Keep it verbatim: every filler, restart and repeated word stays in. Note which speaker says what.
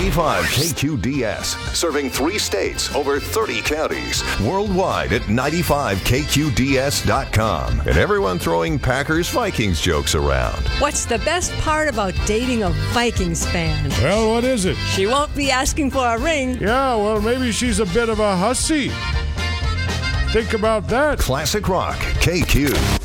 Speaker 1: ninety-five K Q D S, serving three states, over thirty counties, worldwide at ninety-five K Q D S dot com. And everyone throwing Packers Vikings jokes around.
Speaker 2: What's the best part about dating a Vikings fan?
Speaker 3: Well, what is it?
Speaker 2: She won't be asking for a ring.
Speaker 3: Yeah, well, maybe she's a bit of a hussy. Think about that.
Speaker 1: Classic Rock, K Q.